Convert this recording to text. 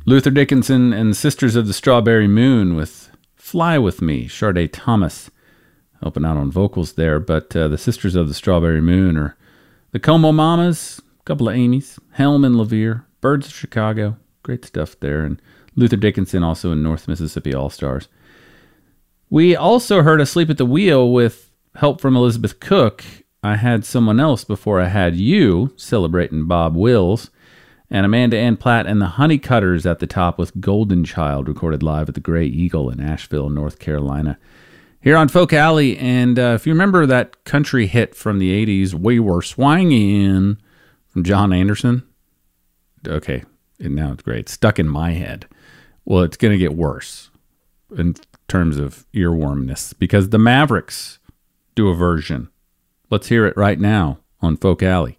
Luther Dickinson and Sisters of the Strawberry Moon with Fly With Me. Sade Thomas helping out on vocals there. But the Sisters of the Strawberry Moon are the Como Mamas, a couple of Amy's, Helm and Levere, Birds of Chicago. Great stuff there. And Luther Dickinson also in North Mississippi All-Stars. We also heard Asleep at the Wheel with help from Elizabeth Cook. I Had Someone Else Before I Had You, celebrating Bob Wills. And Amanda Ann Platt and the Honeycutters at the top with Golden Child, recorded live at the Gray Eagle in Asheville, North Carolina. Here on Folk Alley, and if you remember that country hit from the 80s, We Were Swangin', from John Anderson. Okay, and now it's great. Stuck in my head. Well, it's going to get worse in terms of earwormness, because the Mavericks do a version. Let's hear it right now on Folk Alley.